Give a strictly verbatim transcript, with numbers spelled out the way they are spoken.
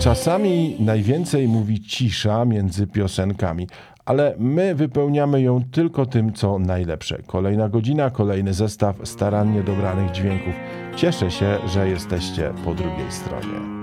Czasami najwięcej mówi cisza między piosenkami, ale my wypełniamy ją tylko tym, co najlepsze. Kolejna godzina, kolejny zestaw starannie dobranych dźwięków. Cieszę się, że jesteście po drugiej stronie.